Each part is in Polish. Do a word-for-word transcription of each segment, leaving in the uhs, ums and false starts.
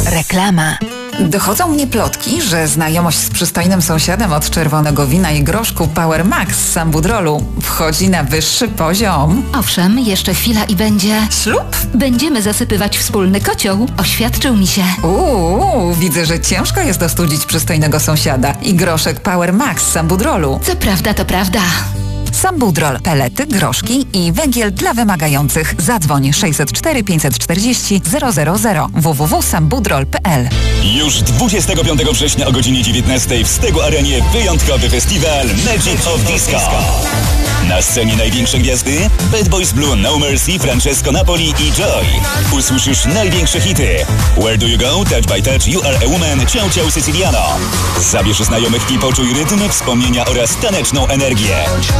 Reklama. Dochodzą mnie plotki, że znajomość z przystojnym sąsiadem od czerwonego wina i groszku Power Max z Sambudrolu wchodzi na wyższy poziom. Owszem, jeszcze chwila i będzie... Ślub? Będziemy zasypywać wspólny kocioł. Oświadczył mi się. Uuu, widzę, że ciężko jest ostudzić przystojnego sąsiada i groszek Power Max z Sambudrolu. Co prawda, to prawda. Sambudrol, pelety, groszki i węgiel dla wymagających. Zadzwoń sześćset cztery pięćset czterdzieści zero zero zero w w w kropka sambudrol kropka p l. Już dwudziestego piątego września o godzinie dziewiętnastej w Stegu Arenie wyjątkowy festiwal Magic of Disco. Na scenie największe gwiazdy Bad Boys Blue, No Mercy, Francesco Napoli i Joy. Usłyszysz największe hity Where Do You Go, Touch by Touch, You Are a Woman, Ciao Ciao Siciliano. Zabierz znajomych i poczuj rytm, wspomnienia oraz taneczną energię.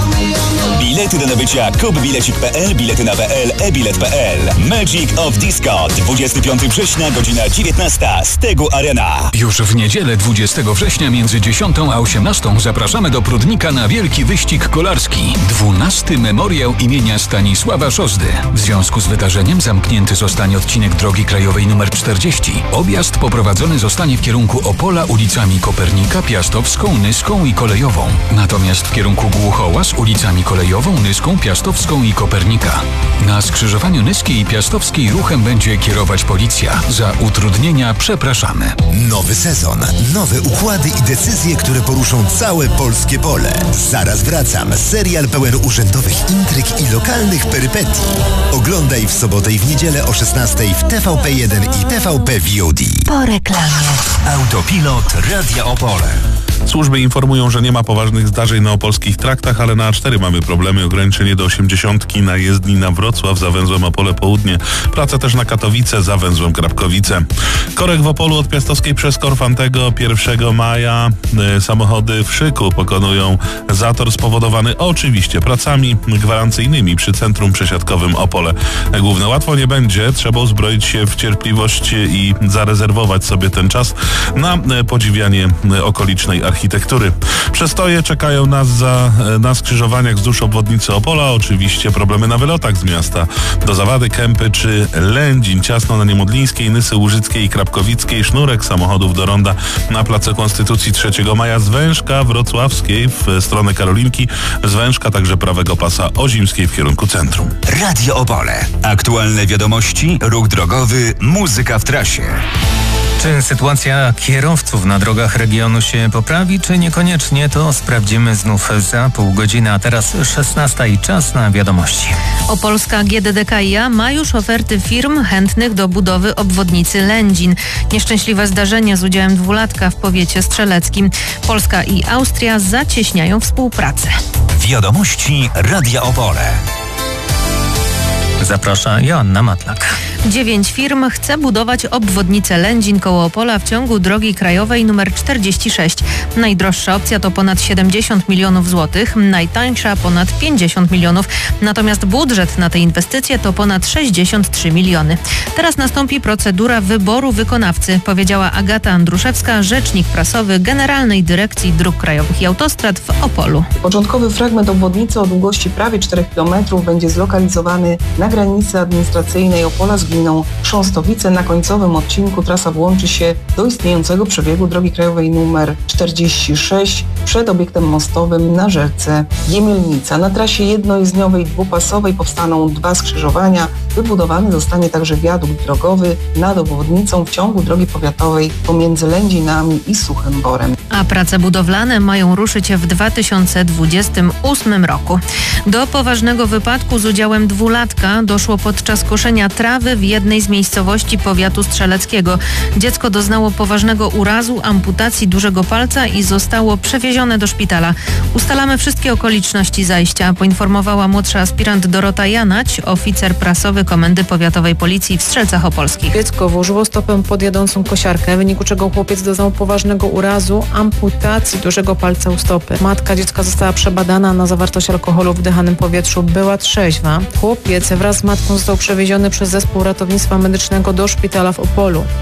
Bilety do nabycia kup bilecik kropka p l, bilety na p l, e-bilet kropka p l. Magic of Disco, dwudziestego piątego września, godzina dziewiętnasta, Stegu Arena. Już w niedzielę dwudziestego września między dziesiątą a osiemnastą zapraszamy do Prudnika na wielki wyścig kolarski. dwunasty memoriał imienia Stanisława Szozdy. W związku z wydarzeniem zamknięty zostanie odcinek drogi krajowej nr czterdzieści. Objazd poprowadzony zostanie w kierunku Opola ulicami Kopernika, Piastowską, Nyską i Kolejową. Natomiast w kierunku Głuchołaz ulicami Kolejową, Nyską, Piastowską i Kopernika. Na skrzyżowaniu Nyskiej i Piastowskiej ruchem będzie kierować policja. Za utrudnienia przepraszamy. Nowy sezon, nowe układy i decyzje, które poruszą całe polskie pole. Zaraz wracam. Serial pełen urzędowych intryg i lokalnych perypetii. Oglądaj w sobotę i w niedzielę o szesnastej w T V P jeden i T V P V O D. Po reklamie. Autopilot Radia Opole. Służby informują, że nie ma poważnych zdarzeń na opolskich traktach, ale na A cztery mamy problemy. Ograniczenie do osiemdziesiątki na jezdni na Wrocław za węzłem Opole Południe. Praca też na Katowice za węzłem Krapkowice. Korek w Opolu od Piastowskiej przez Korfantego pierwszego maja. Y, samochody w szyku pokonują zator spowodowany oczywiście pracami gwarancyjnymi przy centrum przesiadkowym Opole. Główne łatwo nie będzie. Trzeba uzbroić się w cierpliwość i zarezerwować sobie ten czas na y, podziwianie y, okolicznej architektury. Przestoje czekają nas za, na skrzyżowaniach wzdłuż obwodnicy Opola. Oczywiście problemy na wylotach z miasta do Zawady, Kępy czy Lędzin. Ciasno na Niemodlińskiej, Nysy Łużyckiej i Krapkowickiej. Sznurek samochodów do ronda na Placu Konstytucji trzeciego maja. Zwężka Wrocławskiej w stronę Karolinki. Zwężka także prawego pasa Ozimskiej w kierunku centrum. Radio Opole. Aktualne wiadomości, ruch drogowy, muzyka w trasie. Czy sytuacja kierowców na drogach regionu się poprawi, czy niekoniecznie, to sprawdzimy znów za pół godziny. A teraz szesnasta i czas na wiadomości. Opolska G D D K i A ma już oferty firm chętnych do budowy obwodnicy Lędzin. Nieszczęśliwe zdarzenie z udziałem dwulatka w powiecie strzeleckim. Polska i Austria zacieśniają współpracę. Wiadomości Radia Opole. Zaprasza Joanna Matlak. Dziewięć firm chce budować obwodnicę Lędzin koło Opola w ciągu drogi krajowej nr czterdzieści sześć. Najdroższa opcja to ponad siedemdziesiąt milionów złotych, najtańsza ponad pięćdziesiąt milionów. Natomiast budżet na tę inwestycję to ponad sześćdziesiąt trzy miliony. Teraz nastąpi procedura wyboru wykonawcy, powiedziała Agata Andruszewska, rzecznik prasowy Generalnej Dyrekcji Dróg Krajowych i Autostrad w Opolu. Początkowy fragment obwodnicy o długości prawie czterech kilometrów będzie zlokalizowany na granicy administracyjnej Opola z gminą Chrząstowice. Na końcowym odcinku trasa włączy się do istniejącego przebiegu drogi krajowej nr czterdzieści sześć przed obiektem mostowym na rzece Jemielnica. Na trasie jednojezdniowej dwupasowej powstaną dwa skrzyżowania. Wybudowany zostanie także wiadukt drogowy nad obwodnicą w ciągu drogi powiatowej pomiędzy Lędzinami i Suchym Borem. A prace budowlane mają ruszyć w dwa tysiące dwudziestym ósmym roku. Do poważnego wypadku z udziałem dwulatka doszło podczas koszenia trawy w jednej z miejscowości powiatu strzeleckiego. Dziecko doznało poważnego urazu, amputacji dużego palca i zostało przewiezione do szpitala. Ustalamy wszystkie okoliczności zajścia, poinformowała młodsza aspirant Dorota Janać, oficer prasowy Komendy Powiatowej Policji w Strzelcach Opolskich. Dziecko włożyło stopę pod jadącą kosiarkę, w wyniku czego chłopiec doznał poważnego urazu, amputacji dużego palca u stopy. Matka dziecka została przebadana na zawartość alkoholu w wdychanym powietrzu. Była trzeźwa. Chłopiec wraz z matką został przewieziony przez zespół ratownictwa medycznego do szpitala w Opolu.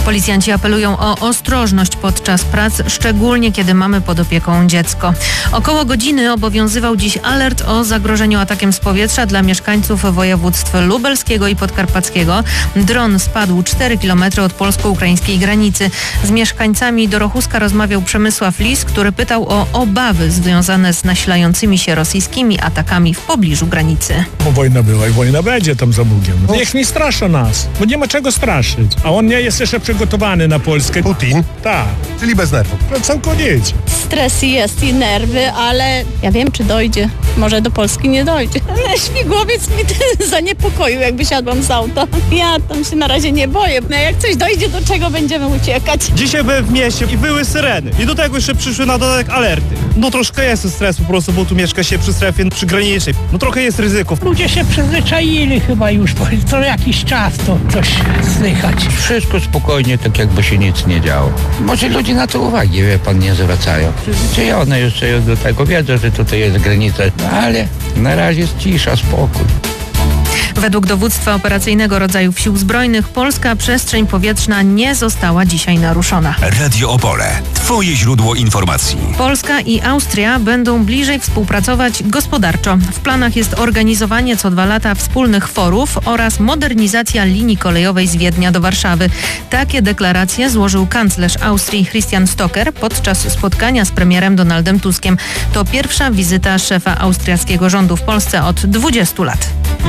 Policjanci apelują o ostrożność podczas prac, szczególnie kiedy mamy pod opieką dziecko. Około godziny obowiązywał dziś alert o zagrożeniu atakiem z powietrza dla mieszkańców województw lubelskiego i podkarpackiego. Dron spadł cztery kilometry od polsko-ukraińskiej granicy. Z mieszkańcami Dorochuska rozmawiał Przemysław Lis, który pytał o obawy związane z nasilającymi się rosyjskimi atakami w pobliżu granicy. Bo wojna była i wojna będzie tam za Bugiem. Niech nie straszy nas, bo nie ma czego straszyć. A on nie jest jeszcze przygotowany na Polskę. Putin? Tak. Czyli bez nerwów. No całkowicie. Stres jest i nerwy, ale ja wiem, czy dojdzie. Może do Polski nie dojdzie. Ale śmigłowiec mi ten zaniepokoił, jakby siadłam z auta. Ja tam się na razie nie boję. No jak coś dojdzie, do czego będziemy uciekać? Dzisiaj byłem w mieście i były syreny. I do tego jeszcze przyszły na dodatek alerty. No troszkę jest stres po prostu, bo tu mieszka się przy strefie przygranicznej. No trochę jest ryzyko. Ludzie się przyzwyczaili chyba już, bo co jakiś czas to coś słychać. Wszystko spokojnie, tak jakby się nic nie działo. Może ludzie na to uwagi, wie pan, nie zwracają. Przyzwyczajone już do tego, wiedzą, że tutaj jest granica, ale na razie jest cisza, spokój. Według dowództwa operacyjnego rodzajów Sił Zbrojnych polska przestrzeń powietrzna nie została dzisiaj naruszona. Radio Opole. Twoje źródło informacji. Polska i Austria będą bliżej współpracować gospodarczo. W planach jest organizowanie co dwa lata wspólnych forów oraz modernizacja linii kolejowej z Wiednia do Warszawy. Takie deklaracje złożył kanclerz Austrii Christian Stocker podczas spotkania z premierem Donaldem Tuskiem. To pierwsza wizyta szefa austriackiego rządu w Polsce od dwudziestu lat.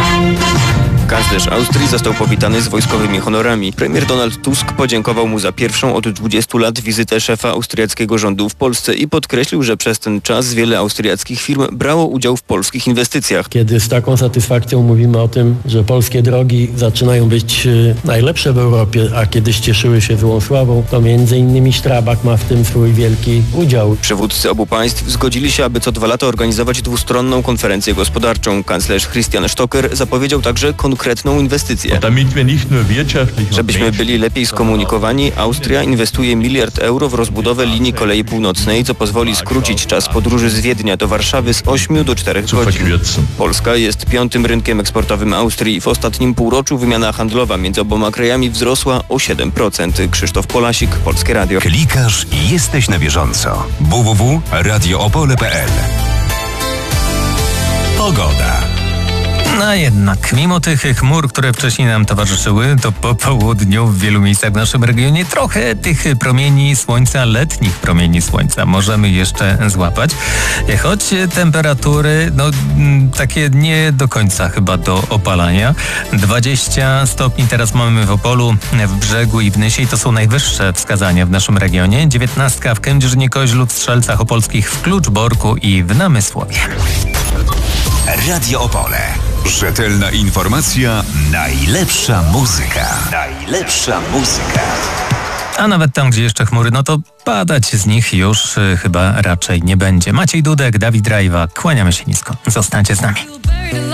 Kanclerz Austrii został powitany z wojskowymi honorami. Premier Donald Tusk podziękował mu za pierwszą od dwudziestu lat wizytę szefa austriackiego rządu w Polsce i podkreślił, że przez ten czas wiele austriackich firm brało udział w polskich inwestycjach. Kiedy z taką satysfakcją mówimy o tym, że polskie drogi zaczynają być najlepsze w Europie, a kiedyś cieszyły się złą sławą, to między innymi Strabag ma w tym swój wielki udział. Przywódcy obu państw zgodzili się, aby co dwa lata organizować dwustronną konferencję gospodarczą. Kanclerz Christian Stocker zapowiedział także konkretną inwestycję. Żebyśmy byli lepiej skomunikowani, Austria inwestuje miliard euro w rozbudowę linii kolei północnej, co pozwoli skrócić czas podróży z Wiednia do Warszawy z ośmiu do czterech godzin. Polska jest piątym rynkiem eksportowym Austrii. W ostatnim półroczu wymiana handlowa między oboma krajami wzrosła o siedem procent. Krzysztof Polasik, Polskie Radio. Klikasz i jesteś na bieżąco. w w w kropka radio opole kropka p l. Pogoda. No jednak, mimo tych chmur, które wcześniej nam towarzyszyły, to po południu w wielu miejscach w naszym regionie trochę tych promieni słońca, letnich promieni słońca możemy jeszcze złapać. Choć temperatury, no takie nie do końca chyba do opalania. dwadzieścia stopni teraz mamy w Opolu, w Brzegu i w Nysie i to są najwyższe wskazania w naszym regionie. dziewiętnastka w Kędzierzynie-Koźlu, w Strzelcach Opolskich, w Kluczborku i w Namysłowie. Radio Opole. Rzetelna informacja, najlepsza muzyka. Najlepsza muzyka. A nawet tam, gdzie jeszcze chmury, no to padać z nich już y, chyba raczej nie będzie. Maciej Dudek, Dawid Rajwa, kłaniamy się nisko. Zostańcie z nami.